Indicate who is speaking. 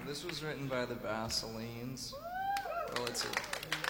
Speaker 1: This was written by the Vaselines. Well, it's a